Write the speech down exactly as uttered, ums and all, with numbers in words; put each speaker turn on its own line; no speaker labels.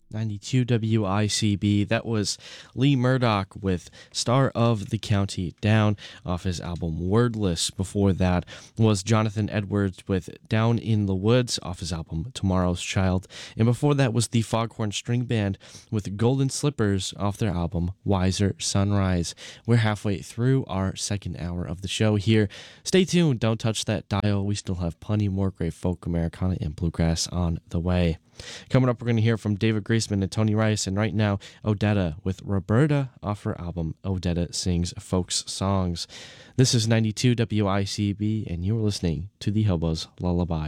ninety-two W I C B. That was Lee Murdoch with Star of the County Down off his album Wordless. Before that was Jonathan Edwards with Down in the Woods off his album Tomorrow's Child. And before that was the Foghorn String Band with Golden Slippers off their album Wiser Sunrise. We're halfway through our second hour of the show here. Stay tuned. Don't touch that dial. We still have plenty more great folk, Americana, and bluegrass on the way. Coming up, we're going to hear from David Graceman and Tony Rice, and right now, Odetta with Roberta off her album Odetta Sings Folks Songs. This is ninety-two W I C B, and you're listening to the Hobo's Lullaby.